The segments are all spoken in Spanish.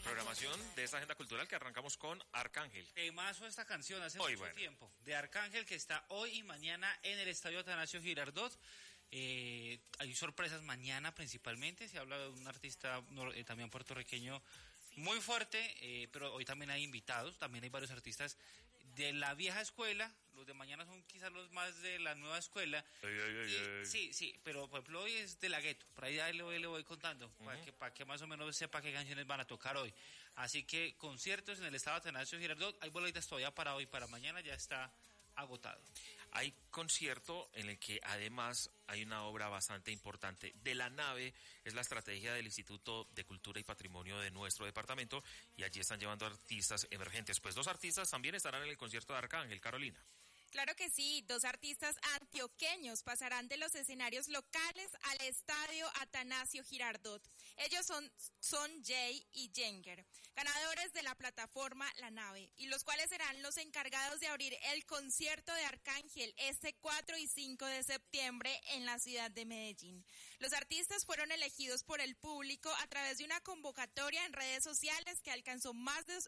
programación de esta agenda cultural que arrancamos con Arcángel. Temazo esta canción hace mucho tiempo, de Arcángel, que está hoy y mañana en el Estadio Atanasio Girardot. Hay sorpresas mañana principalmente, se habla de un artista también puertorriqueño muy fuerte, pero hoy también hay invitados, también hay varios artistas de la vieja escuela. Los de mañana son quizás los más de la nueva escuela. Sí, pero por ejemplo hoy es de la gueto, por ahí le voy contando, para que más o menos sepa qué canciones van a tocar hoy. Así que conciertos en el Estadio Atanasio Girardot, hay boletas todavía para hoy, para mañana ya está agotado. Hay concierto en el que además hay una obra bastante importante de la nave, es la estrategia del Instituto de Cultura y Patrimonio de nuestro departamento, y allí están llevando artistas emergentes. Pues 2 artistas también estarán en el concierto de Arcángel, Carolina. Claro que sí, 2 artistas antioqueños pasarán de los escenarios locales al Estadio Atanasio Girardot. Ellos son Jay y Jenger, ganadores de la plataforma La Nave, y los cuales serán los encargados de abrir el concierto de Arcángel este 4 y 5 de septiembre en la ciudad de Medellín. Los artistas fueron elegidos por el público a través de una convocatoria en redes sociales que alcanzó más de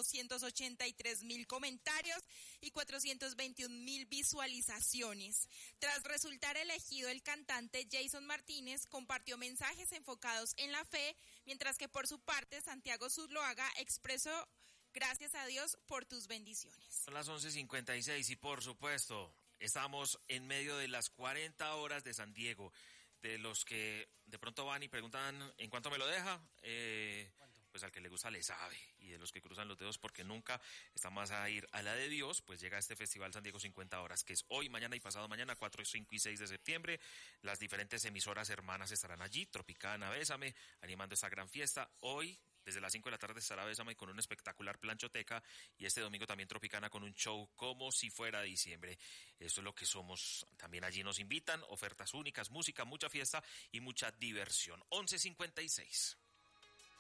283,000 comentarios y 421,000 visualizaciones. Tras resultar elegido, el cantante Jason Martínez compartió mensajes enfocados en la fe, mientras que por su parte Santiago Zuluaga expresó: gracias a Dios por tus bendiciones. Son las 11:56 y por supuesto estamos en medio de las 40 horas de San Diego. De los que de pronto van y preguntan ¿en cuánto me lo deja? Pues al que le gusta le sabe, y de los que cruzan los dedos porque nunca está más a ir a la de Dios, pues llega este Festival San Diego 50 horas, que es hoy, mañana y pasado mañana, 4, 5 y 6 de septiembre. Las diferentes emisoras hermanas estarán allí, Tropicana, Bésame, animando esta gran fiesta. Hoy, desde las 5 de la tarde, estará Bésame con una espectacular planchoteca, y este domingo también Tropicana con un show como si fuera diciembre. Eso es lo que somos. También allí nos invitan, ofertas únicas, música, mucha fiesta y mucha diversión. 11:56.